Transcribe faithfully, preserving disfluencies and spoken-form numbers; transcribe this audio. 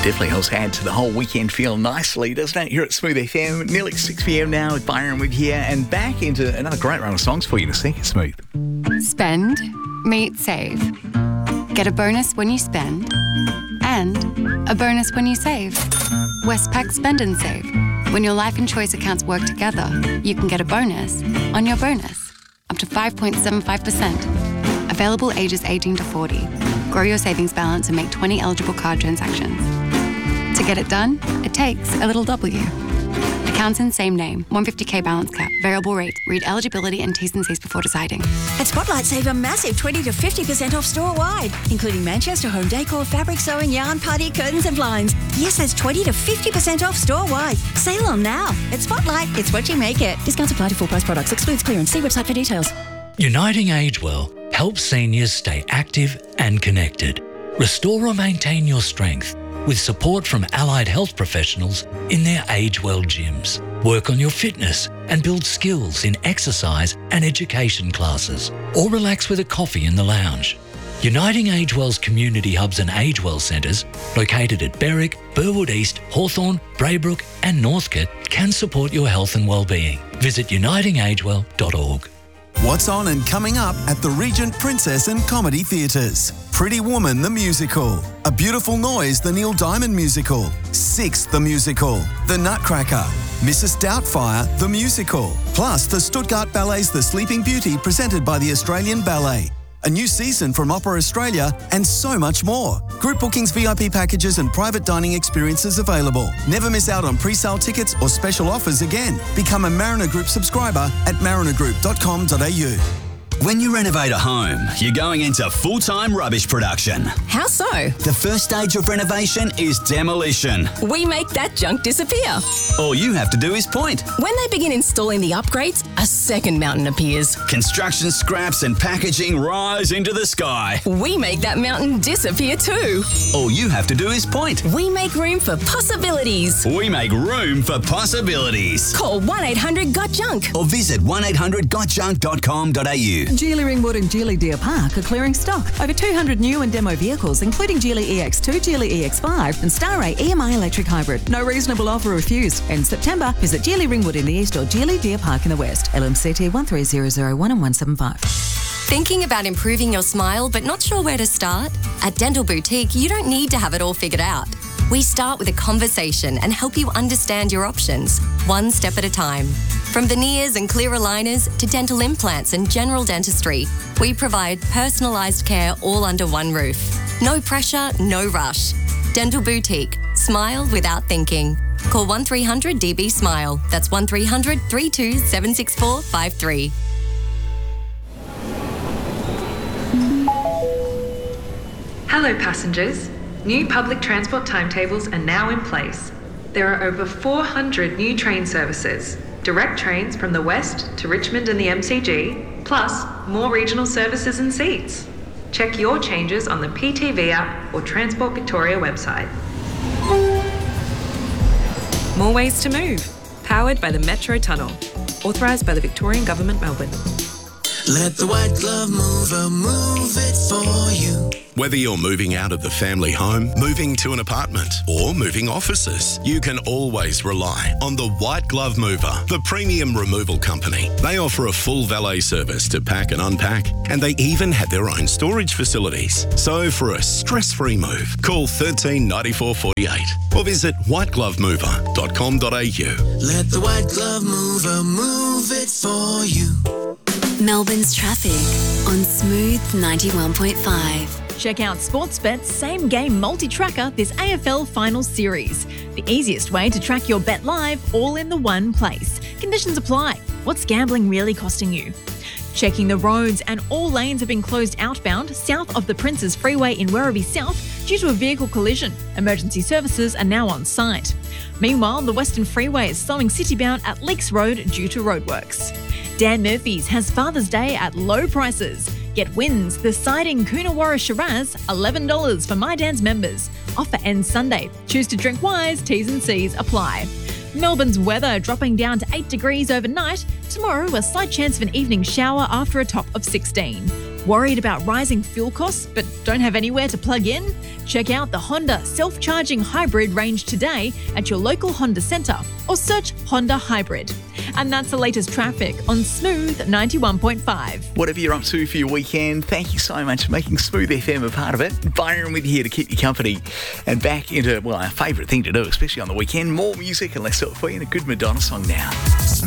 Definitely helps add to the whole weekend feel nicely, doesn't it? Here at Smooth F M, nearly six p.m. now with Byron with you, and back into another great round of songs for you to sing. Smooth. Spend, meet, save. Get a bonus when you spend, and a bonus when you save. Westpac Spend and Save. When your life and choice accounts work together, you can get a bonus on your bonus, up to five point seven five percent. Available ages eighteen to forty. Grow your savings balance and make twenty eligible card transactions. To get it done, it takes a little W. Accounts in same name, one hundred fifty thousand balance cap, variable rate. Read eligibility and T's and C's before deciding. At Spotlight, save a massive twenty to fifty percent off store-wide, including Manchester home decor, fabric sewing, yarn, party, curtains and blinds. Yes, that's twenty to fifty percent off store-wide. Sale on now. At Spotlight, it's what you make it. Discounts apply to full-price products. Excludes clearance. See website for details. Uniting Age Well helps seniors stay active and connected. Restore or maintain your strength with support from allied health professionals in their Age Well gyms. Work on your fitness and build skills in exercise and education classes, or relax with a coffee in the lounge. Uniting Age Well's community hubs and Age Well centres, located at Berwick, Burwood East, Hawthorn, Braybrook and Northcote, can support your health and well-being. Visit uniting age well dot org. What's on and coming up at the Regent Princess and Comedy Theatres? Pretty Woman the Musical, A Beautiful Noise the Neil Diamond Musical, Six the Musical, The Nutcracker, Missus Doubtfire the Musical, plus the Stuttgart Ballet's The Sleeping Beauty presented by the Australian Ballet. A new season from Opera Australia and so much more. Group bookings, V I P packages and private dining experiences available. Never miss out on pre-sale tickets or special offers again. Become a Mariner Group subscriber at mariner group dot com dot a u. When you renovate a home, you're going into full-time rubbish production. How so? The first stage of renovation is demolition. We make that junk disappear. All you have to do is point. When they begin installing the upgrades, a second mountain appears. Construction scraps and packaging rise into the sky. We make that mountain disappear too. All you have to do is point. We make room for possibilities. We make room for possibilities. Call one eight hundred got junk or visit one eight hundred got junk dot com dot a u. Geely Ringwood and Geely Deer Park are clearing stock. Over two hundred new and demo vehicles, including Geely E X two, Geely E X five and Starray E M I Electric Hybrid. No reasonable offer refused. In September, visit Geely Ringwood in the east or Geely Deer Park in the west. L M C T one three zero zero one and one seven five. Thinking about improving your smile but not sure where to start? At Dental Boutique, you don't need to have it all figured out. We start with a conversation and help you understand your options, one step at a time. From veneers and clear aligners to dental implants and general dentistry, we provide personalised care all under one roof. No pressure, no rush. Dental Boutique. Smile without thinking. Call one three hundred D B SMILE. That's one three hundred, three two seven six four five three. Hello passengers. New public transport timetables are now in place. There are over four hundred new train services, direct trains from the west to Richmond and the M C G, plus more regional services and seats. Check your changes on the P T V app or Transport Victoria website. More ways to move. Powered by the Metro Tunnel. Authorised by the Victorian Government, Melbourne. Let the white glove mover move it for you. Whether you're moving out of the family home, moving to an apartment, or moving offices, you can always rely on the White Glove Mover, the premium removal company. They offer a full valet service to pack and unpack, and they even have their own storage facilities. So for a stress-free move, call one three nine four four eight or visit white glove mover dot com dot a u. Let the white glove mover move it for you. Melbourne's traffic on Smooth ninety-one point five. Check out Sportsbet's Same Game Multi-Tracker this A F L Finals Series. The easiest way to track your bet live, all in the one place. Conditions apply. What's gambling really costing you? Checking the roads, and all lanes have been closed outbound south of the Princes Freeway in Werribee South due to a vehicle collision. Emergency services are now on site. Meanwhile, the Western Freeway is slowing citybound at Leaks Road due to roadworks. Dan Murphy's has Father's Day at low prices. Get wins the siding Coonawarra Shiraz, eleven dollars for My Dan's members. Offer ends Sunday. Choose to drink wise, T's and C's apply. Melbourne's weather dropping down to eight degrees overnight. Tomorrow, a slight chance of an evening shower after a top of sixteen. Worried about rising fuel costs but don't have anywhere to plug in? Check out the Honda self-charging hybrid range today at your local Honda centre or search Honda Hybrid. And that's the latest traffic on Smooth ninety-one point five. Whatever you're up to for your weekend, thank you so much for making Smooth F M a part of it. Byron with you here to keep you company and back into, well, our favourite thing to do, especially on the weekend. More music and less self for you and a good Madonna song now.